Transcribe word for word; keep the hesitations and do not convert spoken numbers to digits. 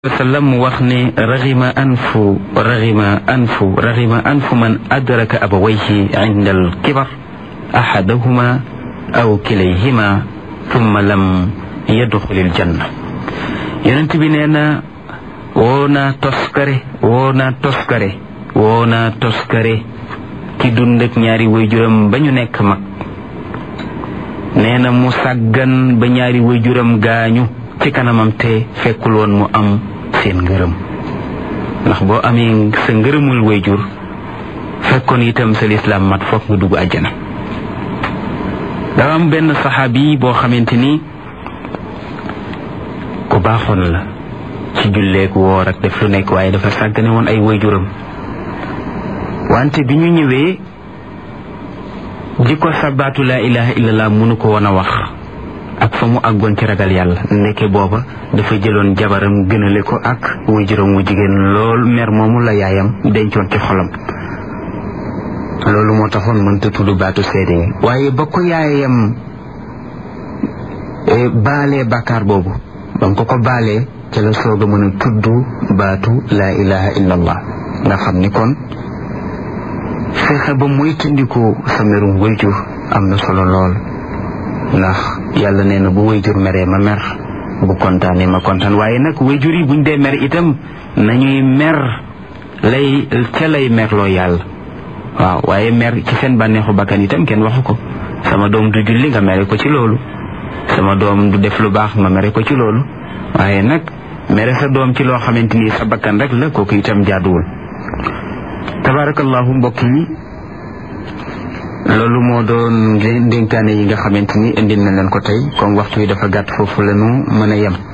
sallam wax ne raxima anfu raxima anfu raxima anfu man adraka abawayhi inda alkibar axadahuma aw kilayhima thumma lam yadxulil janna. yonent bi nee na woo naa toskare woo naa toskare woo naa toskare ki dund ak ñaari waajuram ba ñu nekk mag. nee na mu sàggan ba ñaari waajuram gaañu ci kanamam te fekkul woon mu am seen ngërëm, ndax boo amee sa ngërëmul wayjur fekkoon itam sa lislaam mat foog nga dugg àjjana. dafa am benn saxaabi boo xamante ni ku baaxoon la ci julleek woor ak def lu nekk, waaye dafa sàggane woon ay wayjuram. wante bi ñu ñëwee di ko sabaatu laa ilaha illallah mënu ko woon a wax ak fa mu àggoon ci ragal yàlla. nekke booba dafa jëloon jabaram gënale ko ak waajuram wu jigéen lool mer moomu la yaayam dencoon ci xolam. loolu moo taxoon mënta tudd baatu seede, waaye ba ko yaayam baalee bàkkaar boobu ba nga ko ko baalee ca la soog a mën a tudd baatu laa ilaha illallah. nga xam ni kon fexe ba muy tëndiku sa merum waajur am na solo lool, ndax yàlla nee na bu waajur meree ma mer, bu kontaanee ma kontaan. waaye nag waajur yi buñ dee mer itam nañuy mer lay ca lay merloo yàlla. waaw waaye mer ci seen bànneexu bakkan itam kenn waxu ko. sama doom du julli nga mere ko ci loolu, sama doom du def lu baax nga mere ko ci loolu. waaye nag mere sa doom ci loo xamante ni sa bakkan rek la, kooku itam jaaduwul. tabarakallahu mbokk yi, loolu moo doon ndénkaane yi nga xamante ni indil na leen ko tey. comme waxtu yi dafa gàtt, foofu la ñu mën a yem.